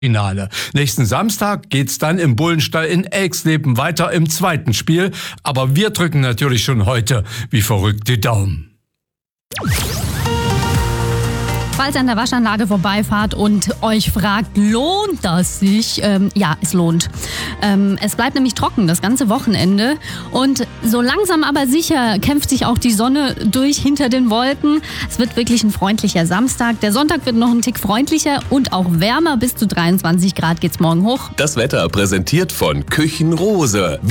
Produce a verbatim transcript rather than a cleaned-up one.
Finale. Nächsten Samstag geht's dann im Bullenstall in Elxleben weiter im zweiten Spiel. Aber wir drücken natürlich schon heute wie verrückt die Daumen. Falls ihr an der Waschanlage vorbeifahrt und euch fragt, lohnt das sich? Ähm, ja, es lohnt. Ähm, es bleibt nämlich trocken das ganze Wochenende und so langsam aber sicher kämpft sich auch die Sonne durch hinter den Wolken. Es wird wirklich ein freundlicher Samstag. Der Sonntag wird noch ein Tick freundlicher und auch wärmer. Bis zu dreiundzwanzig Grad geht's morgen hoch. Das Wetter präsentiert von Küchenrose.